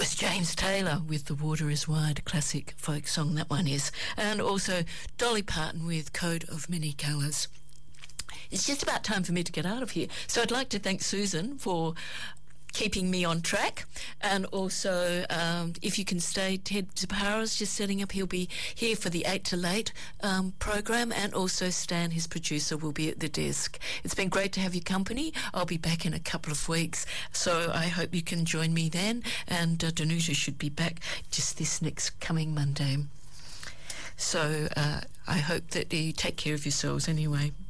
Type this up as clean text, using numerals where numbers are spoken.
was James Taylor with The Water Is Wide, a classic folk song that one is. And also Dolly Parton with Coat of Many Colours. It's just about time for me to get out of here. So I'd like to thank Susan for keeping me on track, and also if you can stay, Ted Zaparo's just setting up. He'll be here for the 8 to Late program, and also Stan, his producer, will be at the desk. It's been great to have your company. I'll be back in a couple of weeks, so I hope you can join me then, and Danuta should be back just this next coming Monday. So I hope that you take care of yourselves anyway.